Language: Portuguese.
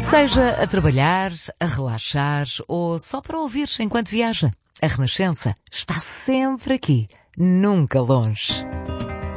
Seja a trabalhar, a relaxar ou só para ouvir enquanto viaja, a Renascença está sempre aqui, nunca longe.